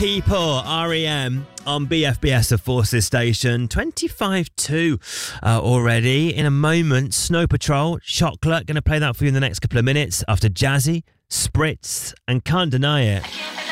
People, REM on BFBS of Forces Station, 25-2 already. In a moment, Snow Patrol, Chocolate, going to play that for you in the next couple of minutes after Jazzy, Spritz and Can't Deny It.